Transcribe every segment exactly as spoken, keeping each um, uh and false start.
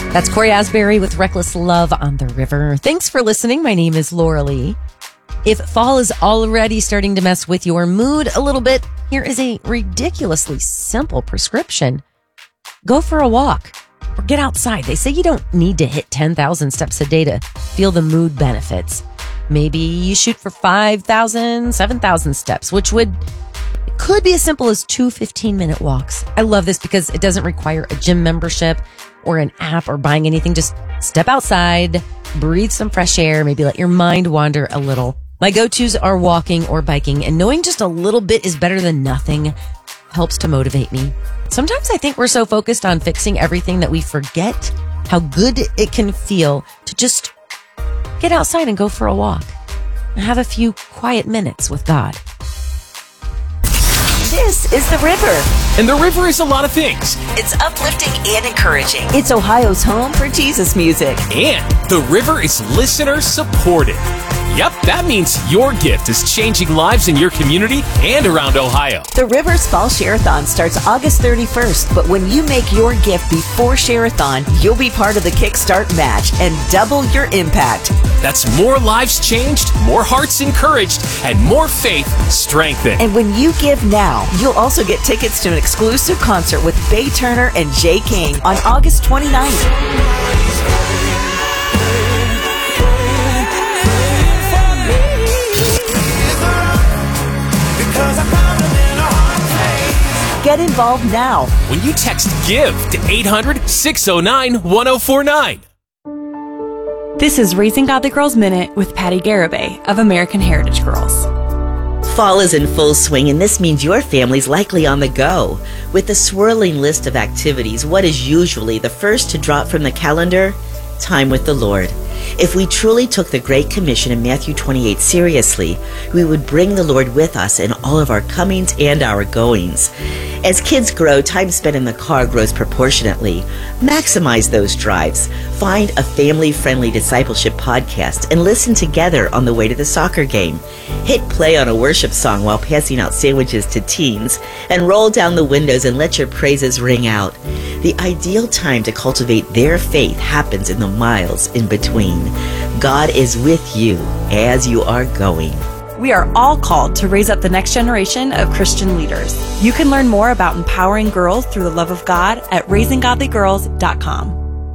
That's Corey Asbury with Reckless Love on the River. Thanks for listening. My name is Laura Lee. If fall is already starting to mess with your mood a little bit, here is a ridiculously simple prescription. Go for a walk or get outside. They say you don't need to hit ten thousand steps a day to feel the mood benefits. Maybe you shoot for five thousand, seven thousand steps, which would could be as simple as two fifteen-minute walks. I love this because it doesn't require a gym membership or an app or buying anything. Just step outside, breathe some fresh air, maybe let your mind wander a little. My go-tos are walking or biking, and knowing just a little bit is better than nothing helps to motivate me. Sometimes I think we're so focused on fixing everything that we forget how good it can feel to just get outside and go for a walk and have a few quiet minutes with God. This is The River. And The River is a lot of things. It's uplifting and encouraging. It's Ohio's home for Jesus music. And The River is listener supported. Yep, that means your gift is changing lives in your community and around Ohio. The River's Fall Share-a-thon starts August thirty-first, but when you make your gift before Share-a-thon, you'll be part of the Kickstart match and double your impact. That's more lives changed, more hearts encouraged, and more faith strengthened. And when you give now, you'll also get tickets to an exclusive concert with Faye Turner and Jay King on August twenty-ninth. Get involved now when you text GIVE to eight hundred, six oh nine, one oh four nine. This is Raising Godly Girls Minute with Patty Garibay of American Heritage Girls. Fall is in full swing, and this means your family's likely on the go. With a swirling list of activities, what is usually the first to drop from the calendar? Time with the Lord. If we truly took the Great Commission in Matthew twenty-eight seriously, we would bring the Lord with us in all of our comings and our goings. As kids grow, time spent in the car grows proportionately. Maximize those drives. Find a family-friendly discipleship podcast and listen together on the way to the soccer game. Hit play on a worship song while passing out sandwiches to teens, and roll down the windows and let your praises ring out. The ideal time to cultivate their faith happens in the miles in between. God is with you as you are going. We are all called to raise up the next generation of Christian leaders. You can learn more about empowering girls through the love of God at raising godly girls dot com.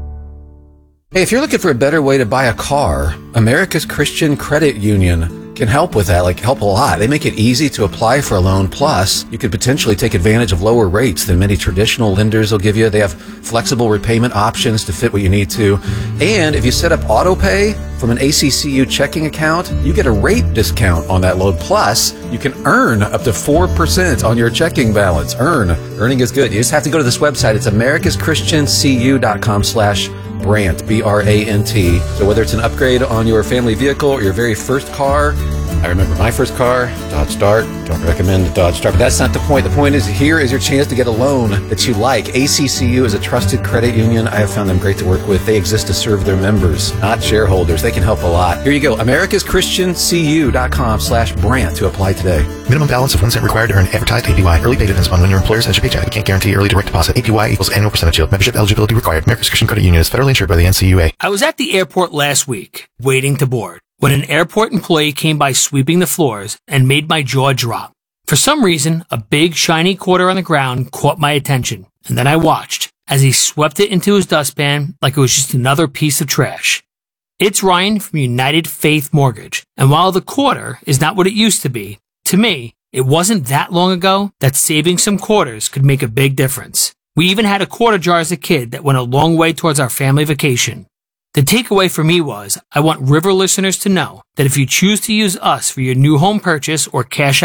Hey, if you're looking for a better way to buy a car, America's Christian Credit Union can help with that, like help a lot. They make it easy to apply for a loan. Plus, you could potentially take advantage of lower rates than many traditional lenders will give you. They have flexible repayment options to fit what you need to. And if you set up auto pay from an A C C U checking account, you get a rate discount on that loan. Plus, you can earn up to four percent on your checking balance. Earn. Earning is good. You just have to go to this website. It's americas christian c u dot com slash Brant, B R A N T. So whether it's an upgrade on your family vehicle or your very first car, I remember my first car, Dodge Dart. Don't recommend the Dodge Dart, but that's not the point. The point is, here is your chance to get a loan that you like. A C C U is a trusted credit union. I have found them great to work with. They exist to serve their members, not shareholders. They can help a lot. Here you go, americas christian c u dot com slash Brant to apply today. Minimum balance of one cent required to earn advertised A P Y. Early pay depends upon when your employer sends your paycheck. We can't guarantee early direct deposit. A P Y equals annual percentage yield. Membership eligibility required. America's Christian Credit Union is federally insured by the N C U A. I was at the airport last week, waiting to board, when an airport employee came by sweeping the floors and made my jaw drop. For some reason, a big shiny quarter on the ground caught my attention, and then I watched as he swept it into his dustpan like it was just another piece of trash. It's Ryan from United Faith Mortgage, and while the quarter is not what it used to be, to me, it wasn't that long ago that saving some quarters could make a big difference. We even had a quarter jar as a kid that went a long way towards our family vacation. The takeaway for me was, I want River listeners to know that if you choose to use us for your new home purchase or cash out